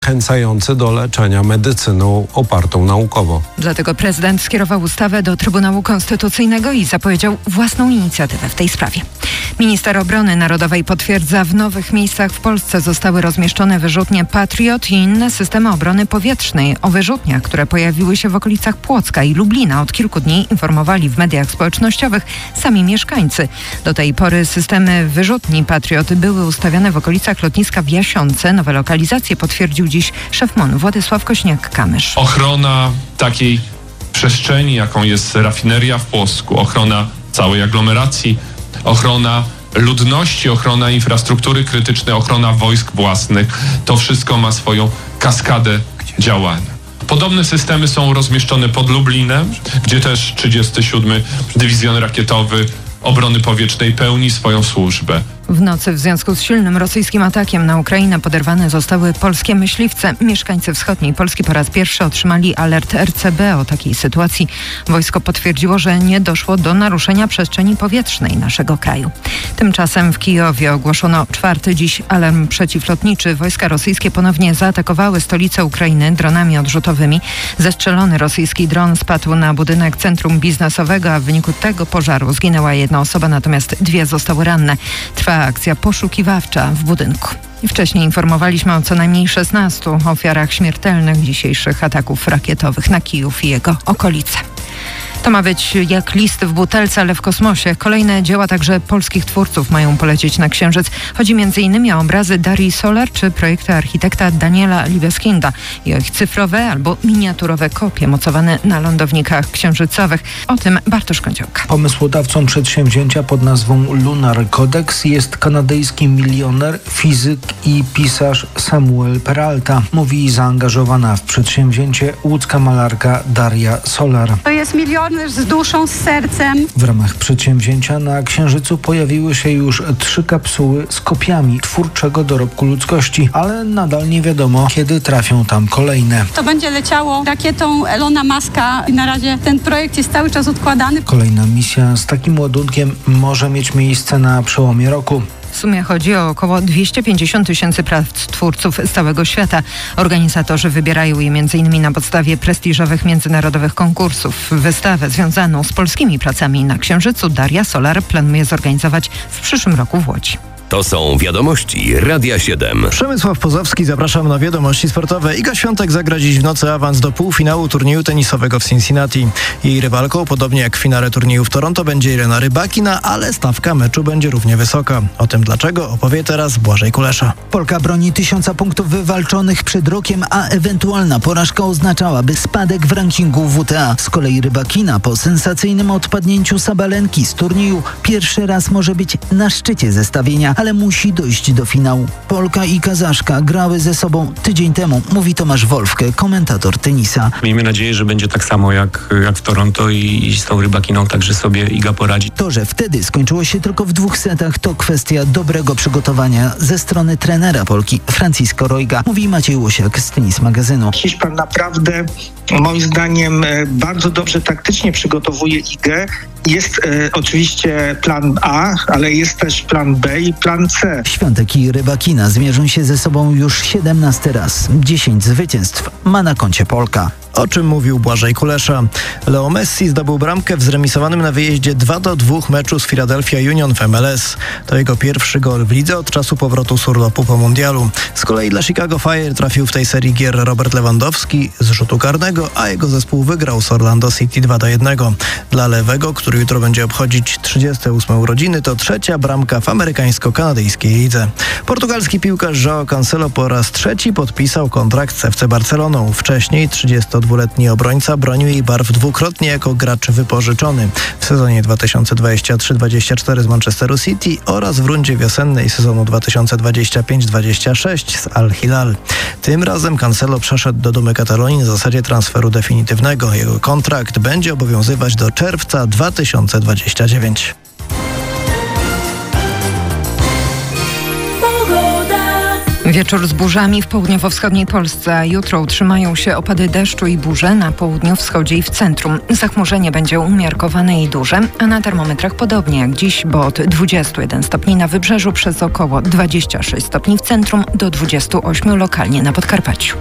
zachęcający do leczenia medycyną opartą naukowo. Dlatego prezydent skierował ustawę do Trybunału Konstytucyjnego i zapowiedział własną inicjatywę w tej sprawie. Minister Obrony Narodowej potwierdza, w nowych miejscach w Polsce zostały rozmieszczone wyrzutnie Patriot i inne systemy obrony powietrznej. O wyrzutniach, które pojawiły się w okolicach Płocka i Lublina, od kilku dni informowali w mediach społecznościowych sami mieszkańcy. Do tej pory systemy wyrzutni Patriot były ustawiane w okolicach lotniska w Jasionce. Nowe lokalizacje potwierdził dziś szef MON Władysław Kośniak-Kamysz. Ochrona takiej przestrzeni, jaką jest rafineria w Płocku, ochrona całej aglomeracji, ochrona ludności, ochrona infrastruktury krytycznej, ochrona wojsk własnych. To wszystko ma swoją kaskadę działania. Podobne systemy są rozmieszczone pod Lublinem, gdzie też 37. Dywizjon Rakietowy Obrony Powietrznej pełni swoją służbę. W nocy w związku z silnym rosyjskim atakiem na Ukrainę poderwane zostały polskie myśliwce. Mieszkańcy wschodniej Polski po raz pierwszy otrzymali alert RCB. O takiej sytuacji wojsko potwierdziło, że nie doszło do naruszenia przestrzeni powietrznej naszego kraju. Tymczasem w Kijowie ogłoszono 4. dziś alarm przeciwlotniczy. Wojska rosyjskie ponownie zaatakowały stolicę Ukrainy dronami odrzutowymi. Zestrzelony rosyjski dron spadł na budynek centrum biznesowego, a w wyniku tego pożaru zginęła jedna osoba, natomiast 2 zostały ranne. Trwa akcja poszukiwawcza w budynku. Wcześniej informowaliśmy o co najmniej 16 ofiarach śmiertelnych dzisiejszych ataków rakietowych na Kijów i jego okolice. To ma być jak list w butelce, ale w kosmosie. Kolejne dzieła także polskich twórców mają polecieć na Księżyc. Chodzi m.in. o obrazy Darii Solar czy projekty architekta Daniela Libeskinda i o ich cyfrowe albo miniaturowe kopie mocowane na lądownikach księżycowych. O tym Bartosz Kądziołka. Pomysłodawcą przedsięwzięcia pod nazwą Lunar Codex jest kanadyjski milioner, fizyk i pisarz Samuel Peralta. Mówi zaangażowana w przedsięwzięcie łódzka malarka Daria Solar. To jest milioner z duszą, z sercem. W ramach przedsięwzięcia na Księżycu pojawiły się już 3 kapsuły z kopiami twórczego dorobku ludzkości, ale nadal nie wiadomo, kiedy trafią tam kolejne. To będzie leciało rakietą Elona Muska i na razie ten projekt jest cały czas odkładany. Kolejna misja z takim ładunkiem może mieć miejsce na przełomie roku. W sumie chodzi o około 250 000 prac twórców z całego świata. Organizatorzy wybierają je m.in. na podstawie prestiżowych międzynarodowych konkursów. Wystawę związaną z polskimi pracami na Księżycu Daria Solar planuje zorganizować w przyszłym roku w Łodzi. To są wiadomości Radia 7. Przemysław Pozowski, zapraszam na wiadomości sportowe. Iga Świątek zagra dziś w nocy awans do półfinału turnieju tenisowego w Cincinnati. Jej rywalką, podobnie jak w finale turnieju w Toronto, będzie Irena Rybakina, ale stawka meczu będzie równie wysoka. O tym dlaczego opowie teraz Błażej Kulesza. Polka broni 1000 punktów wywalczonych przed rokiem, a ewentualna porażka oznaczałaby spadek w rankingu WTA. Z kolei Rybakina po sensacyjnym odpadnięciu Sabalenki z turnieju pierwszy raz może być na szczycie zestawienia, ale musi dojść do finału. Polka i Kazaszka grały ze sobą tydzień temu, mówi Tomasz Wolfke, komentator tenisa. Miejmy nadzieję, że będzie tak samo jak w Toronto i z tą Rybakiną także sobie Iga poradzi. To, że wtedy skończyło się tylko w 2 setach, to kwestia dobrego przygotowania ze strony trenera Polki, Francisco Roiga, mówi Maciej Łosiak z Tenis Magazynu. Hiszpan naprawdę, moim zdaniem, bardzo dobrze taktycznie przygotowuje Igę. Jest oczywiście plan A, ale jest też plan B i plan C. Świątek i Rybakina zmierzą się ze sobą już 17 raz. 10 zwycięstw ma na koncie Polka. O czym mówił Błażej Kulesza. Leo Messi zdobył bramkę w zremisowanym na wyjeździe 2-2 meczu z Philadelphia Union w MLS. To jego pierwszy gol w lidze od czasu powrotu z urlopu po mundialu. Z kolei dla Chicago Fire trafił w tej serii gier Robert Lewandowski z rzutu karnego, a jego zespół wygrał z Orlando City 2-1. Dla lewego, który jutro będzie obchodzić 38 urodziny, to 3. bramka w amerykańsko-kanadyjskiej lidze. Portugalski piłkarz João Cancelo po raz 3 podpisał kontrakt z FC Barceloną. Wcześniej 32-letni obrońca bronił jej barw dwukrotnie jako gracz wypożyczony w sezonie 2023-24 z Manchesteru City oraz w rundzie wiosennej sezonu 2025-26 z Al Hilal. Tym razem Cancelo przeszedł do Dumy Katalonii na zasadzie transferu definitywnego. Jego kontrakt będzie obowiązywać do czerwca 2029. Wieczór z burzami w południowo-wschodniej Polsce. Jutro utrzymają się opady deszczu i burze na południu, wschodzie i w centrum. Zachmurzenie będzie umiarkowane i duże, a na termometrach podobnie jak dziś, bo od 21 stopni na wybrzeżu przez około 26 stopni w centrum do 28 lokalnie na Podkarpaciu.